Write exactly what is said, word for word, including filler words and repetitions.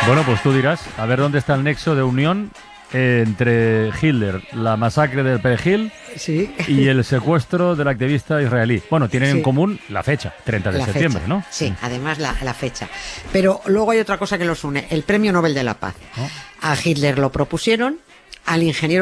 Bueno, pues tú dirás, a ver dónde está el nexo de unión eh, entre Hitler, la masacre del Perejil, sí. y el secuestro del activista israelí. Bueno, tienen Sí. en común la fecha, treinta de La septiembre, fecha. ¿no? Sí, además la, la fecha. Pero luego hay otra cosa que los une, el Premio Nobel de la Paz. ¿No? A Hitler lo propusieron, al ingeniero